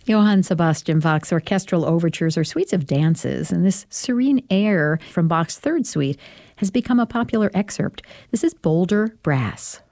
Johann Sebastian Bach's orchestral overtures are suites of dances, and this serene air from Bach's Third Suite has become a popular excerpt. This is Boulder Brass.